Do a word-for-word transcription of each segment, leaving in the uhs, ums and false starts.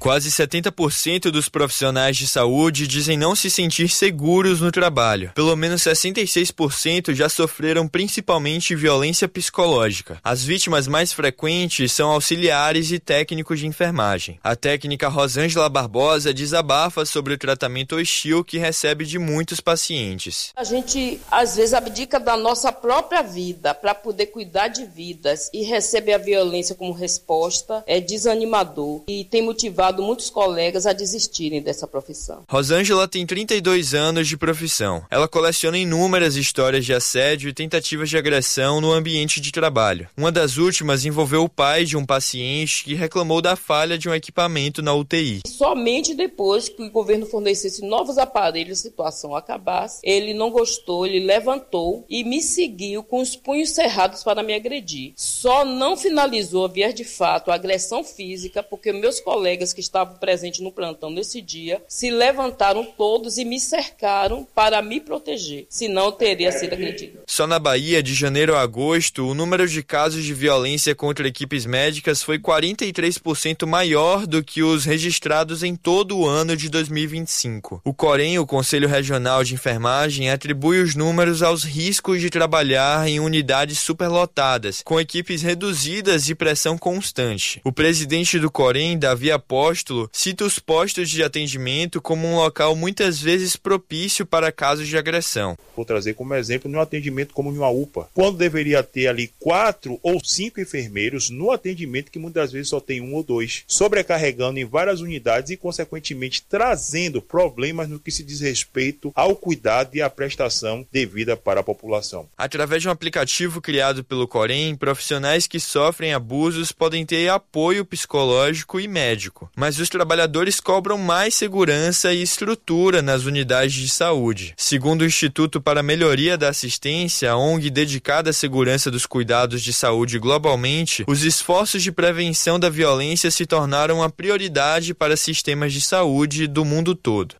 Quase setenta por cento dos profissionais de saúde dizem não se sentir seguros no trabalho. Pelo menos sessenta e seis por cento já sofreram principalmente violência psicológica. As vítimas mais frequentes são auxiliares e técnicos de enfermagem. A técnica Rosângela Barbosa desabafa sobre o tratamento hostil que recebe de muitos pacientes. A gente, às vezes, abdica da nossa própria vida para poder cuidar de vidas e receber a violência como resposta. É desanimador e tem motivado muitos colegas a desistirem dessa profissão. Rosângela tem trinta e dois anos de profissão. Ela coleciona inúmeras histórias de assédio e tentativas de agressão no ambiente de trabalho. Uma das últimas envolveu o pai de um paciente que reclamou da falha de um equipamento na U T I. Somente depois que o governo fornecesse novos aparelhos, a situação acabasse, ele não gostou, ele levantou e me seguiu com os punhos cerrados para me agredir. Só não finalizou a viés de fato a agressão física porque meus colegas que estavam presentes no plantão nesse dia se levantaram todos e me cercaram para me proteger, senão eu teria sido agredido. Só na Bahia, de janeiro a agosto, o número de casos de violência contra equipes médicas foi quarenta e três por cento maior do que os registrados em todo o ano de dois mil e vinte e cinco. O COREN, o Conselho Regional de Enfermagem, atribui os números aos riscos de trabalhar em unidades superlotadas, com equipes reduzidas e pressão constante. O presidente do COREN, Davi Apóstolo, cita os postos de atendimento como um local muitas vezes propício para casos de agressão. Vou trazer como exemplo no atendimento como em uma U P A, quando deveria ter ali quatro ou cinco enfermeiros no atendimento que muitas vezes só tem um ou dois, sobrecarregando em várias unidades e consequentemente trazendo problemas no que se diz respeito ao cuidado e à prestação devida para a população. Através de um aplicativo criado pelo COREN, profissionais que sofrem abusos podem ter apoio psicológico e médico, mas os trabalhadores cobram mais segurança e estrutura nas unidades de saúde. Segundo o Instituto para a Melhoria da Assistência, a O N G dedicada à segurança dos cuidados de saúde globalmente, os esforços de prevenção da violência se tornaram uma prioridade para sistemas de saúde do mundo todo.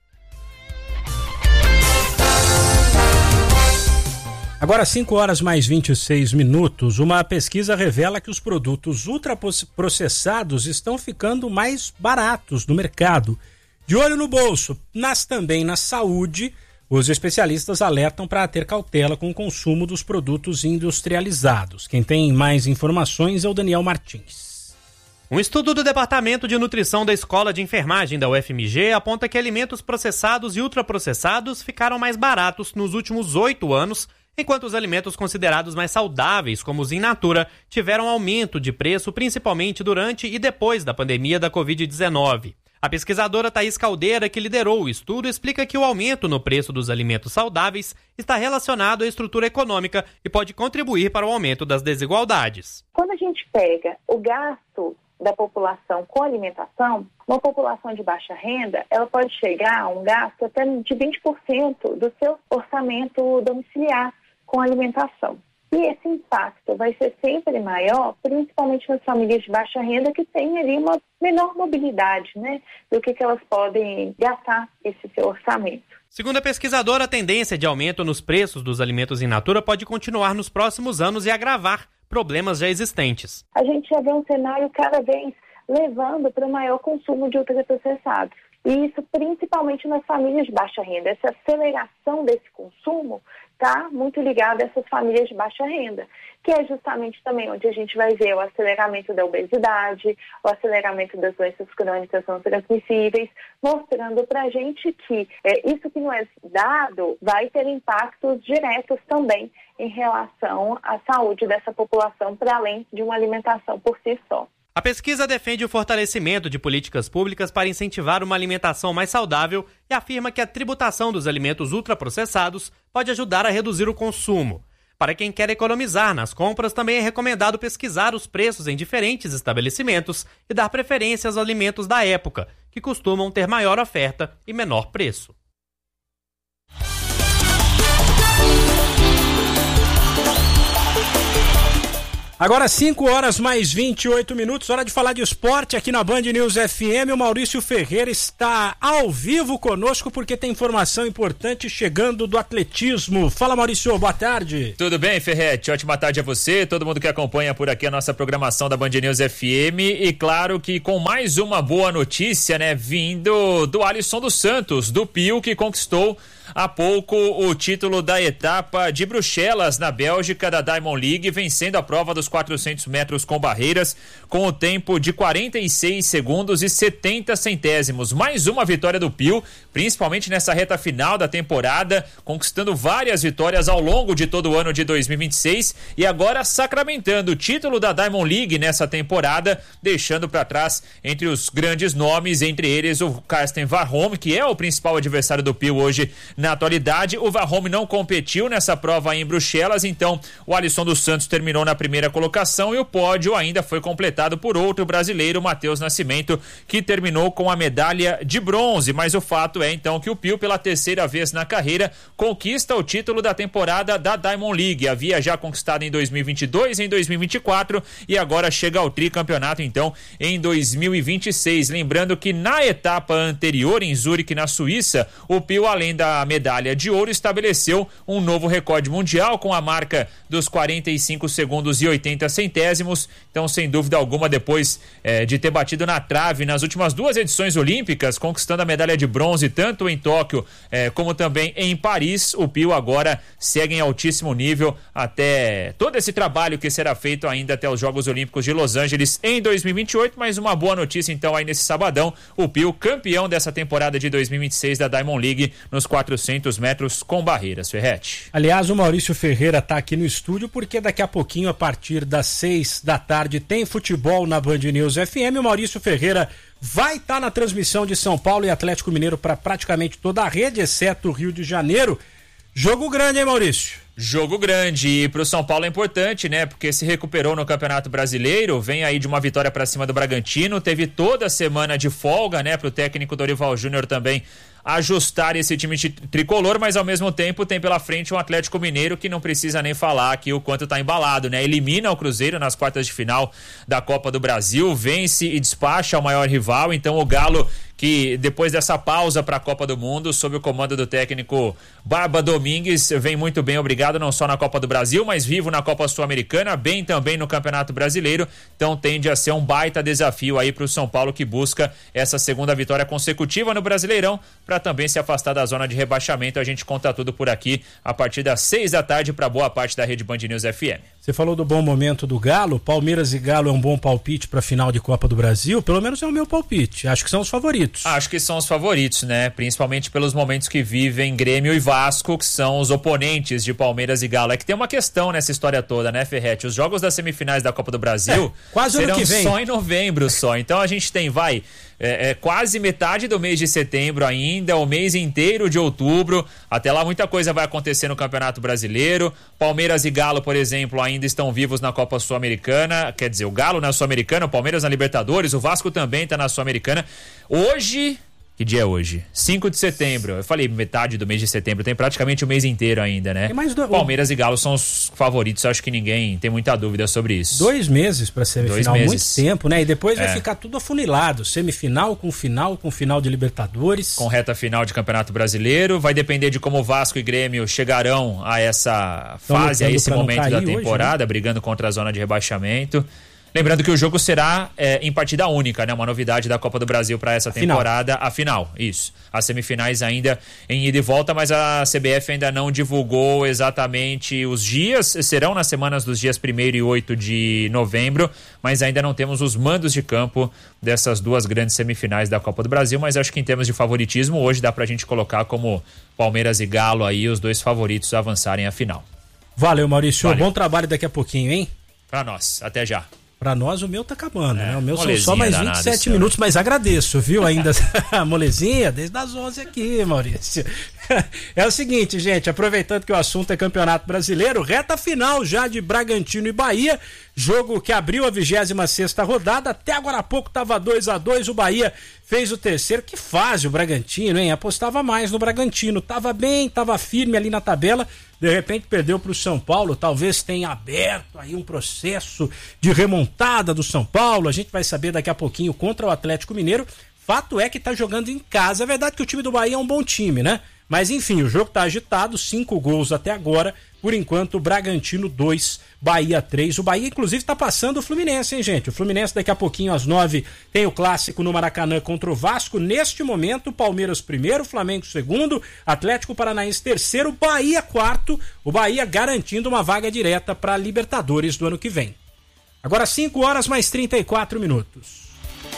Agora, cinco horas mais vinte e seis minutos, uma pesquisa revela que os produtos ultraprocessados estão ficando mais baratos no mercado. De olho no bolso, mas também na saúde, os especialistas alertam para ter cautela com o consumo dos produtos industrializados. Quem tem mais informações é o Daniel Martins. Um estudo do Departamento de Nutrição da Escola de Enfermagem da U F M G aponta que alimentos processados e ultraprocessados ficaram mais baratos nos últimos oito anos, enquanto os alimentos considerados mais saudáveis, como os in natura, tiveram aumento de preço principalmente durante e depois da pandemia da covid dezenove. A pesquisadora Thaís Caldeira, que liderou o estudo, explica que o aumento no preço dos alimentos saudáveis está relacionado à estrutura econômica e pode contribuir para o aumento das desigualdades. Quando a gente pega o gasto da população com alimentação, uma população de baixa renda, ela pode chegar a um gasto até de vinte por cento do seu orçamento domiciliar com alimentação. E esse impacto vai ser sempre maior, principalmente nas famílias de baixa renda que têm ali uma menor mobilidade, né, do que, que elas podem gastar esse seu orçamento. Segundo a pesquisadora, a tendência de aumento nos preços dos alimentos in natura pode continuar nos próximos anos e agravar problemas já existentes. A gente já vê um cenário cada vez levando para o maior consumo de ultraprocessados. E isso principalmente nas famílias de baixa renda. Essa aceleração desse consumo está muito ligada a essas famílias de baixa renda, que é justamente também onde a gente vai ver o aceleramento da obesidade, o aceleramento das doenças crônicas não transmissíveis, mostrando para a gente que é, isso que não é dado vai ter impactos diretos também em relação à saúde dessa população, para além de uma alimentação por si só. A pesquisa defende o fortalecimento de políticas públicas para incentivar uma alimentação mais saudável e afirma que a tributação dos alimentos ultraprocessados pode ajudar a reduzir o consumo. Para quem quer economizar nas compras, também é recomendado pesquisar os preços em diferentes estabelecimentos e dar preferência aos alimentos da época, que costumam ter maior oferta e menor preço. Agora cinco horas mais vinte e oito minutos, hora de falar de esporte aqui na Band News F M. O Maurício Ferreira está ao vivo conosco porque tem informação importante chegando do atletismo. Fala, Maurício, boa tarde. Tudo bem, Ferretti? Ótima tarde a você, todo mundo que acompanha por aqui a nossa programação da Band News F M e claro que com mais uma boa notícia, né, vindo do Alisson dos Santos, do Pio, que conquistou há pouco o título da etapa de Bruxelas, na Bélgica, da Diamond League, vencendo a prova dos quatrocentos metros com barreiras, com o tempo de quarenta e seis segundos e setenta centésimos. Mais uma vitória do Pio, principalmente nessa reta final da temporada, conquistando várias vitórias ao longo de todo o ano de dois mil e vinte e seis e agora sacramentando o título da Diamond League nessa temporada, deixando para trás entre os grandes nomes, entre eles o Karsten Warholm, que é o principal adversário do Pio hoje na atualidade. O Warholm não competiu nessa prova em Bruxelas, então o Alisson dos Santos terminou na primeira colocação e o pódio ainda foi completado por outro brasileiro, Matheus Nascimento, que terminou com a medalha de bronze. Mas o fato é então que o Pio, pela terceira vez na carreira, conquista o título da temporada da Diamond League. Havia já conquistado em dois mil e vinte e dois, em dois mil e vinte e quatro e agora chega ao tricampeonato então em dois mil e vinte e seis. Lembrando que na etapa anterior em Zurique, na Suíça, o Pio, além da medalha de ouro, estabeleceu um novo recorde mundial com a marca dos quarenta e cinco segundos e oitenta centésimos. Então, sem dúvida alguma, depois eh, de ter batido na trave nas últimas duas edições olímpicas, conquistando a medalha de bronze tanto em Tóquio eh, como também em Paris, o Pio agora segue em altíssimo nível até todo esse trabalho que será feito ainda até os Jogos Olímpicos de Los Angeles em dois mil e vinte e oito. Mas uma boa notícia então aí nesse sabadão, o Pio campeão dessa temporada de dois mil e vinte e seis da Diamond League nos quatrocentos metros com barreiras, Ferretti. Aliás, o Maurício Ferreira está aqui no estúdio porque daqui a pouquinho, a partir das seis da tarde, tem futebol na Band News F M. O Maurício Ferreira vai estar tá na transmissão de São Paulo e Atlético Mineiro para praticamente toda a rede, exceto o Rio de Janeiro. Jogo grande, hein, Maurício? Jogo grande, e pro São Paulo é importante, né, porque se recuperou no Campeonato Brasileiro, vem aí de uma vitória para cima do Bragantino, teve toda a semana de folga, né, pro técnico Dorival Júnior também ajustar esse time tricolor, mas ao mesmo tempo tem pela frente um Atlético Mineiro que não precisa nem falar aqui o quanto tá embalado, né? Elimina o Cruzeiro nas quartas de final da Copa do Brasil, vence e despacha o maior rival, então o Galo, que depois dessa pausa para a Copa do Mundo, sob o comando do técnico Barba Domingues, vem muito bem, obrigado, não só na Copa do Brasil, mas vivo na Copa Sul-Americana, bem também no Campeonato Brasileiro, então tende a ser um baita desafio aí para o São Paulo, que busca essa segunda vitória consecutiva no Brasileirão, para também se afastar da zona de rebaixamento. A gente conta tudo por aqui a partir das seis da tarde para boa parte da rede Band News F M. Você falou do bom momento do Galo, Palmeiras e Galo é um bom palpite para a final de Copa do Brasil, pelo menos é o meu palpite, acho que são os favoritos. Acho que são os favoritos, né? Principalmente pelos momentos que vivem Grêmio e Vasco, que são os oponentes de Palmeiras e Galo. É que tem uma questão nessa história toda, né, Ferretti? Os jogos das semifinais da Copa do Brasil é, quase serão ano que vem. Só em novembro só. Então a gente tem, vai, é, é, quase metade do mês de setembro ainda, o mês inteiro de outubro. Até lá muita coisa vai acontecer no Campeonato Brasileiro. Palmeiras e Galo, por exemplo, ainda estão vivos na Copa Sul-Americana. Quer dizer, o Galo na Sul-Americana, o Palmeiras na Libertadores, o Vasco também está na Sul-Americana. Hoje... Que dia é hoje? cinco de setembro. Eu falei metade do mês de setembro, tem praticamente o mês inteiro ainda, né? Do... Palmeiras e Galo são os favoritos, acho que ninguém tem muita dúvida sobre isso. Dois meses pra semifinal, Dois muito tempo, né? E depois é. vai ficar tudo afunilado, semifinal com final, com final de Libertadores. Com reta final de Campeonato Brasileiro, vai depender de como Vasco e Grêmio chegarão a essa fase, a esse momento da temporada, hoje, né? Brigando contra a zona de rebaixamento. Lembrando que o jogo será é, em partida única, né? Uma novidade da Copa do Brasil para essa temporada, a final, isso. As semifinais ainda em ida e volta, mas a C B F ainda não divulgou exatamente os dias, serão nas semanas dos dias primeiro e oito de novembro, mas ainda não temos os mandos de campo dessas duas grandes semifinais da Copa do Brasil, mas acho que em termos de favoritismo, hoje dá pra gente colocar como Palmeiras e Galo aí os dois favoritos a avançarem à final. Valeu, Maurício. Valeu. Bom trabalho daqui a pouquinho, hein? Pra nós, até já. Pra nós o meu tá acabando, é, né? O meu são só só mais vinte e sete minutos, mas agradeço, viu? Ainda a molezinha desde as onze aqui, Maurício. É o seguinte, gente, aproveitando que o assunto é Campeonato Brasileiro, reta final já de Bragantino e Bahia, jogo que abriu a vigésima sexta rodada, até agora há pouco estava dois a dois, o Bahia fez o terceiro. Que fase o Bragantino, hein? Apostava mais no Bragantino, tava bem, tava firme ali na tabela, de repente perdeu para o São Paulo, talvez tenha aberto aí um processo de remontada do São Paulo, a gente vai saber daqui a pouquinho contra o Atlético Mineiro. Fato é que tá jogando em casa, é verdade que o time do Bahia é um bom time, né? Mas enfim, o jogo tá agitado, cinco gols até agora, por enquanto Bragantino dois, Bahia três. O Bahia inclusive tá passando o Fluminense, hein, gente? O Fluminense daqui a pouquinho às nove tem o clássico no Maracanã contra o Vasco. Neste momento, Palmeiras primeiro, Flamengo segundo, Atlético Paranaense terceiro, Bahia quarto. O Bahia garantindo uma vaga direta para Libertadores do ano que vem. Agora cinco horas mais trinta e quatro minutos.